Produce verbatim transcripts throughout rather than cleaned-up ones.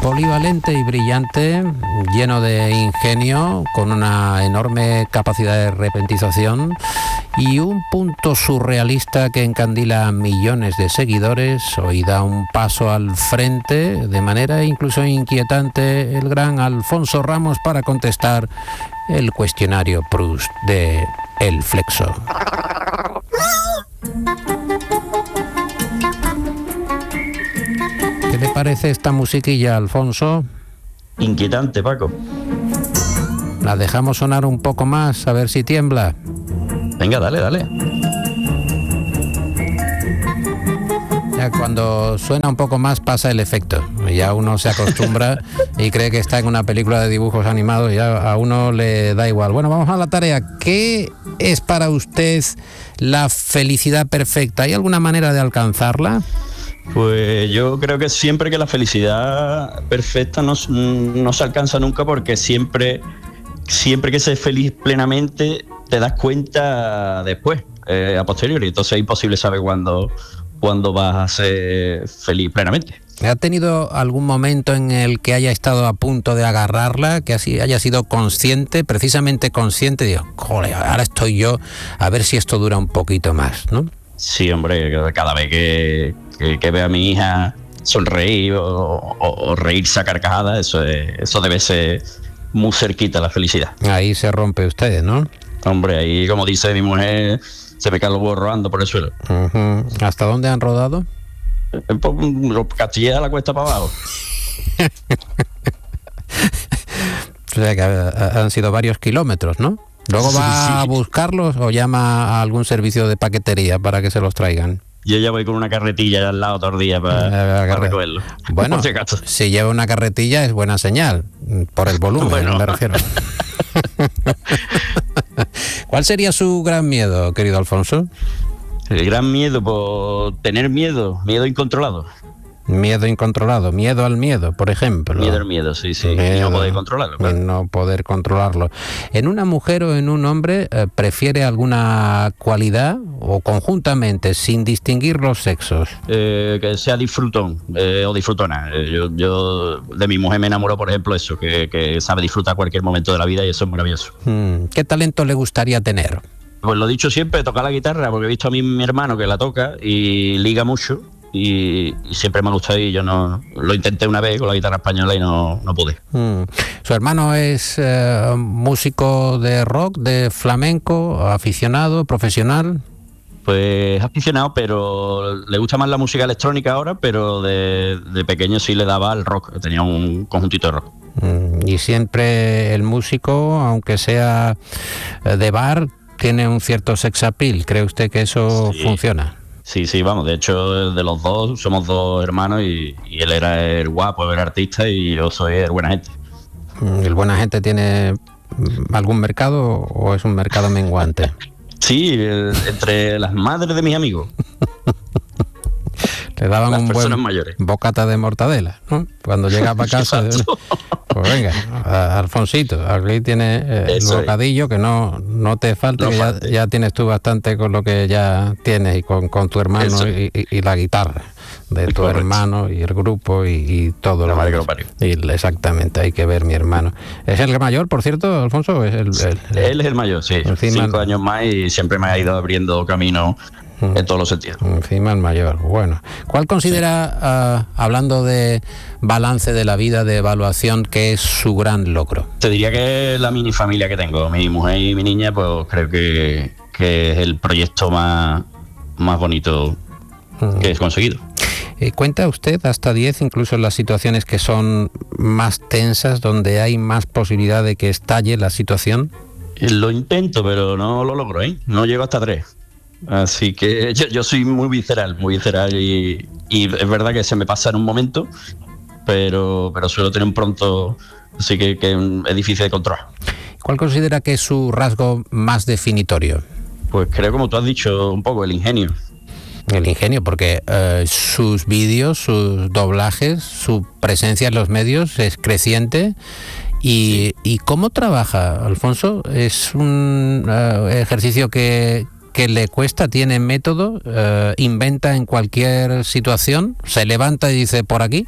polivalente y brillante, lleno de ingenio, con una enorme capacidad de repentización y un punto surrealista que encandila a millones de seguidores. Hoy da un paso al frente, de manera incluso inquietante, el gran Alfonso Ramos para contestar el cuestionario Proust de El Flexo. ¿Qué le parece esta musiquilla, Alfonso? Inquietante, Paco. La dejamos sonar un poco más, a ver si tiembla. Venga, dale, dale. Ya cuando suena un poco más pasa el efecto. Ya uno se acostumbra y cree que está en una película de dibujos animados y ya a uno le da igual. Bueno, vamos a la tarea. ¿Qué es para usted la felicidad perfecta? ¿Hay alguna manera de alcanzarla? Pues yo creo que siempre que la felicidad perfecta no, no se alcanza nunca, porque siempre, siempre que seas feliz plenamente te das cuenta después, eh, a posteriori. Entonces es imposible saber cuándo, cuándo vas a ser feliz plenamente. ¿Ha tenido algún momento en el que haya estado a punto de agarrarla, que así haya sido consciente, precisamente consciente, digo, joder, ahora estoy yo, a ver si esto dura un poquito más, ¿no? Sí, hombre, cada vez que, que, que veo a mi hija sonreír o, o, o reírse a carcajadas, eso, es, eso debe ser muy cerquita la felicidad. Ahí se rompe usted, ¿no? Hombre, ahí, como dice mi mujer, se me caen los huevos rodando por el suelo. Uh-huh. ¿Hasta dónde han rodado? Los Castilla la cuesta para abajo. O sea que han sido varios kilómetros, ¿no? ¿Luego va sí, sí. a buscarlos o llama a algún servicio de paquetería para que se los traigan? Yo ya voy con una carretilla al lado todos los días para, para recogerlo. Bueno, si, si lleva una carretilla es buena señal, por el volumen, bueno. Me refiero. ¿Cuál sería su gran miedo, querido Alfonso? El gran miedo, por tener miedo, miedo incontrolado. Miedo incontrolado, miedo al miedo, por ejemplo. Miedo al miedo, sí, sí. Miedo, y no poder controlarlo. Claro. No poder controlarlo. ¿En una mujer o en un hombre eh, prefiere alguna cualidad o conjuntamente, sin distinguir los sexos? Eh, que sea disfrutón eh, o disfrutona. Eh, yo, yo de mi mujer me enamoro, por ejemplo, eso, que, que sabe disfrutar cualquier momento de la vida y eso es maravilloso. Hmm. ¿Qué talento le gustaría tener? Pues lo dicho siempre, tocar la guitarra, porque he visto a mí mi hermano que la toca y liga mucho. Y, y siempre me ha gustado y yo no lo intenté una vez con la guitarra española y no, no pude. Mm. ¿Su hermano es eh, músico de rock, de flamenco, aficionado, profesional? Pues aficionado, pero le gusta más la música electrónica ahora, pero de, de pequeño sí le daba al rock, tenía un conjuntito de rock. Mm. Y siempre el músico, aunque sea de bar, tiene un cierto sex appeal. ¿Cree usted que eso sí. funciona? Sí, sí, vamos, de hecho de los dos somos dos hermanos y, y él era el guapo, el artista y yo soy el buena gente. ¿El buena gente tiene algún mercado o es un mercado menguante? Sí, el, entre las madres de mis amigos. Le daban las un buen mayores. bocata de mortadela, ¿no? Cuando llegaba a casa. Pues venga, a, Alfonsito, aquí tienes eh, el bocadillo, que no, no te falte, no que ya, ya tienes tú bastante con lo que ya tienes y con, con tu hermano y, y, y la guitarra de tu Correcto. hermano y el grupo y, y todo la lo madre que lo parió. Y exactamente, hay que ver mi hermano. ¿Es el mayor, por cierto, Alfonso? ¿Es el, el, el, Él es el mayor, sí. Encima, cinco años más y siempre me ha ido abriendo camino en todos los sentidos. Encima el mayor, bueno. ¿Cuál considera, sí. uh, hablando de balance de la vida, de evaluación, que es su gran logro? Te diría que la mini familia que tengo, mi mujer y mi niña, pues creo que, que es el proyecto más, más bonito mm. que he conseguido. Eh, ¿Cuenta usted hasta diez, incluso en las situaciones que son más tensas, donde hay más posibilidad de que estalle la situación? Lo intento, pero no lo logro, ¿eh? No llego hasta tres. Así que yo, yo soy muy visceral, muy visceral y, y es verdad que se me pasa en un momento, pero, pero suelo tener un pronto, así que, que es difícil de controlar. ¿Cuál considera que es su rasgo más definitorio? Pues creo, como tú has dicho, un poco el ingenio. El ingenio, porque eh, sus vídeos, sus doblajes, su presencia en los medios es creciente. ¿Y, sí. ¿y cómo trabaja, Alfonso? ¿Es un uh, ejercicio que... que le cuesta, tiene método, eh, inventa en cualquier situación, se levanta y dice por aquí?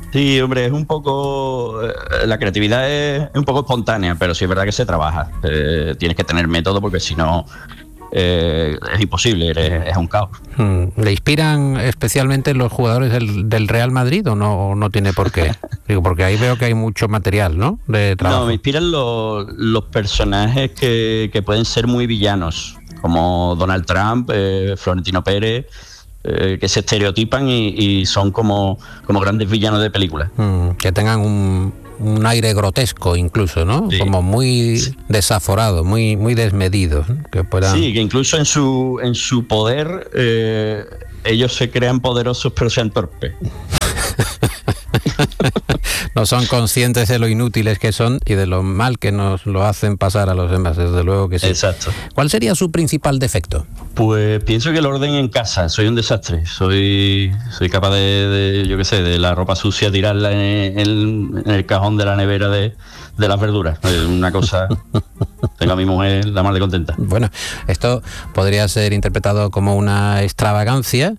Sí, hombre, es un poco... La creatividad es un poco espontánea, pero sí es verdad que se trabaja. Eh, tienes que tener método porque si no... Eh, es imposible, eres, es un caos. ¿Le inspiran especialmente los jugadores del, del Real Madrid o no, o no tiene por qué? Digo, porque ahí veo que hay mucho material, ¿no? De trabajo. No, me inspiran los, los personajes que, que pueden ser muy villanos, como Donald Trump, eh, Florentino Pérez, eh, que se estereotipan y, y son como, como grandes villanos de películas. Mm, que tengan un... un aire grotesco incluso, ¿no? Sí. Como muy sí. desaforado, muy muy desmedido, ¿no? Que puedan... Sí, que incluso en su en su poder eh, ellos se crean poderosos pero sean torpes. No son conscientes de lo inútiles que son y de lo mal que nos lo hacen pasar a los demás, desde luego que sí. Exacto. ¿Cuál sería su principal defecto? Pues pienso que el orden en casa, soy un desastre, soy soy capaz de, de yo qué sé, de la ropa sucia tirarla en el, en el cajón de la nevera de, de las verduras, es una cosa, tengo a mi mujer la más de contenta. Bueno, esto podría ser interpretado como una extravagancia,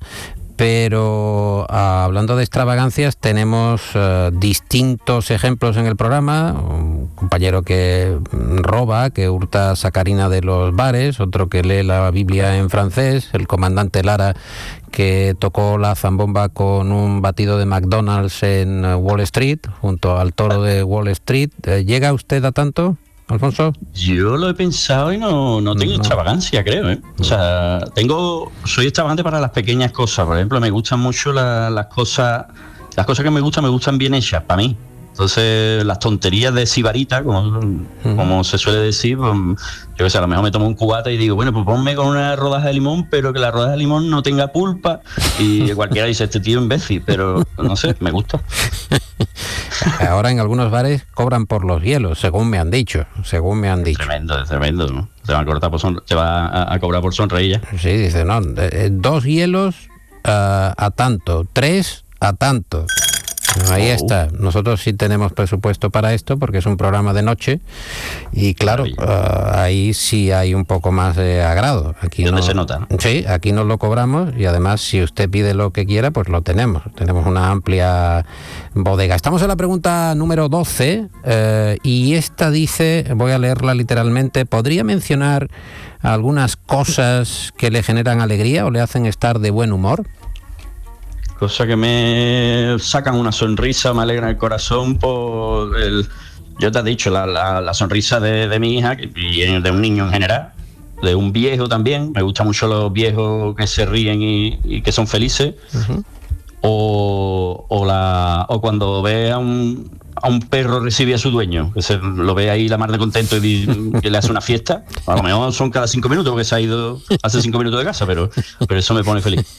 pero uh, hablando de extravagancias tenemos uh, distintos ejemplos en el programa. Un compañero que roba, que hurta sacarina de los bares, otro que lee la Biblia en francés, el comandante Lara que tocó la zambomba con un batido de McDonald's en Wall Street, junto al toro de Wall Street. ¿Llega usted a tanto, Alfonso? Yo lo he pensado y no, no tengo no. extravagancia, creo, ¿eh? O sea, tengo, soy extravagante para las pequeñas cosas. Por ejemplo, me gustan mucho la, las cosas, las cosas que me gustan, me gustan bien hechas, para mí. Entonces, las tonterías de sibarita, como, uh-huh. como se suele decir, pues, yo qué sé, a lo mejor me tomo un cubata y digo, bueno, pues ponme con una rodaja de limón, pero que la rodaja de limón no tenga pulpa. Y cualquiera dice, este tío imbécil, pero no sé, me gusta. Ahora en algunos bares cobran por los hielos, según me han dicho, según me han dicho. Tremendo, tremendo, ¿no? Te va a cortar por son... te va a, a cobrar por sonreír. Sí, dice, no, eh, dos hielos uh, a tanto, tres a tanto. Ahí oh. está. Nosotros sí tenemos presupuesto para esto porque es un programa de noche y claro, uh, ahí sí hay un poco más de agrado. Aquí ¿Dónde no, se nota? Sí, aquí no lo cobramos y además si usted pide lo que quiera, pues lo tenemos. Tenemos una amplia bodega. Estamos en la pregunta número doce eh, y esta dice, voy a leerla literalmente, ¿podría mencionar algunas cosas que le generan alegría o le hacen estar de buen humor? Cosas que me sacan una sonrisa, me alegran el corazón por el... Yo te he dicho, la, la, la sonrisa de, de mi hija y de un niño en general, de un viejo también. Me gustan mucho los viejos que se ríen y, y que son felices. Uh-huh. O, o, la, o cuando ve a un, a un perro recibir a su dueño, que se lo ve ahí la mar de contento y que le hace una fiesta. A lo mejor son cada cinco minutos porque se ha ido hace cinco minutos de casa, pero, pero eso me pone feliz.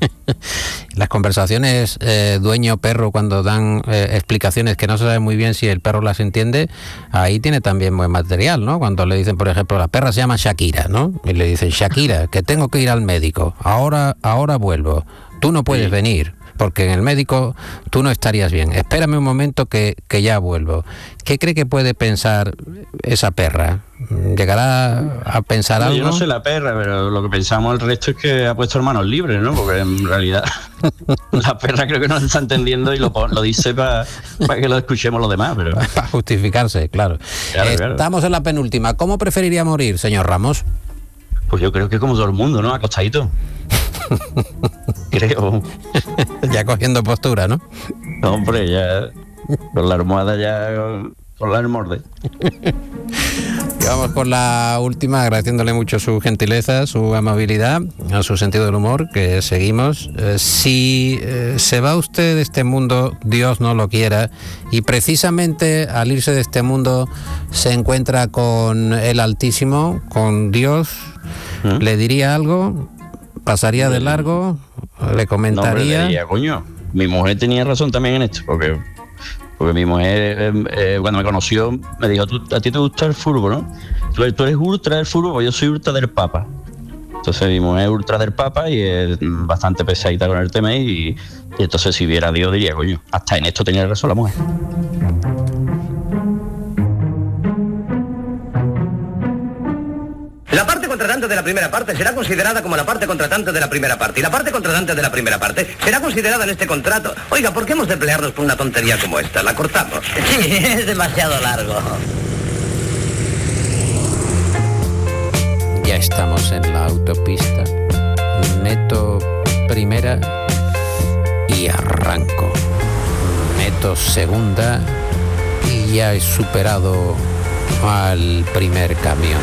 Las conversaciones eh, dueño-perro cuando dan eh, explicaciones que no se sabe muy bien si el perro las entiende, ahí tiene también buen material, ¿no? Cuando le dicen, por ejemplo, la perra se llama Shakira, ¿no? Y le dicen, Shakira, que tengo que ir al médico, ahora, ahora vuelvo, tú no puedes sí. venir. Porque en el médico tú no estarías bien. Espérame un momento que, que ya vuelvo. ¿Qué cree que puede pensar esa perra? ¿Llegará a pensar no, algo? Yo no sé la perra, pero lo que pensamos el resto es que ha puesto manos libres, ¿no? Porque en realidad la perra creo que no se está entendiendo y lo, lo dice para pa que lo escuchemos los demás. Pero... Para justificarse, claro. claro Estamos claro. en la penúltima. ¿Cómo preferiría morir, señor Ramos? Pues yo creo que como todo el mundo, ¿no? Acostadito. Creo. Ya cogiendo postura, ¿no? No, hombre, ya con la almohada ya con la almorde. Y vamos con la última, agradeciéndole mucho su gentileza, su amabilidad, su sentido del humor, que seguimos. Eh, si eh, se va usted de este mundo, Dios no lo quiera, y precisamente al irse de este mundo se encuentra con el Altísimo, con Dios, ¿Mm? ¿le diría algo? ¿Pasaría de largo? ¿Le comentaría? No, hombre, le diría, coño, mi mujer tenía razón también en esto, porque, porque mi mujer, eh, eh, cuando me conoció, me dijo, ¿Tú, a ti te gusta el fútbol, ¿no? Tú, tú eres ultra del fútbol, pues yo soy ultra del Papa. Entonces mi mujer es ultra del Papa y es bastante pesadita con el tema y, y entonces si viera a Dios diría, coño, hasta en esto tenía razón la mujer. La parte contratante de la primera parte será considerada como la parte contratante de la primera parte. Y la parte contratante de la primera parte será considerada en este contrato. Oiga, ¿por qué hemos de pelearnos por una tontería como esta? La cortamos. Sí, es demasiado largo. Ya estamos en la autopista. Meto primera y arranco. Meto segunda y ya he superado al primer camión.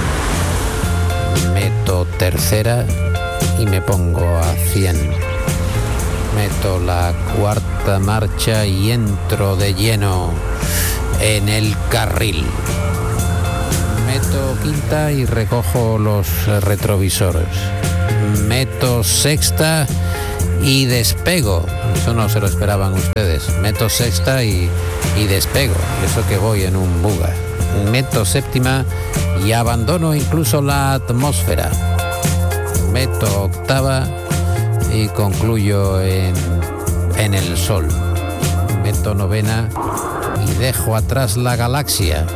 Meto tercera y me pongo a cien. Meto la cuarta marcha y entro de lleno en el carril. Meto quinta y recojo los retrovisores. Meto sexta y despego. Eso no se lo esperaban ustedes. Meto sexta y, y despego. Eso que voy en un Buga. Meto séptima y abandono incluso la atmósfera. Meto octava y concluyo en, en el sol. Meto novena y dejo atrás la galaxia.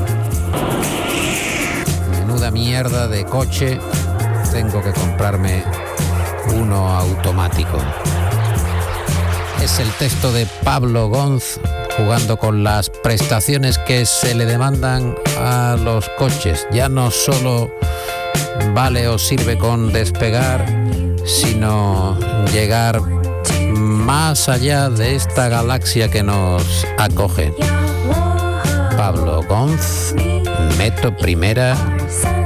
Menuda mierda de coche. Tengo que comprarme uno automático. Es el texto de Pablo Gonz jugando con las prestaciones que se le demandan a los coches. Ya no solo vale o sirve con despegar, sino llegar más allá de esta galaxia que nos acoge. Pablo Gonz, Meto primera